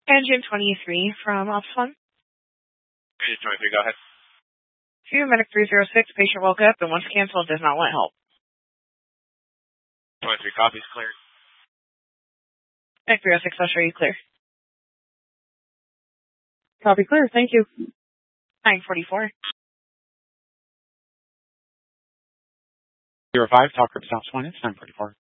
Engine 23 from Ops 1. Engine 23, go ahead. Medic 306, patient woke up and once canceled does not want help. 23 copies, clear. Medic 306, I'll show you clear. Copy, clear, thank you. 944. 05, talk group Ops 1, it's 944.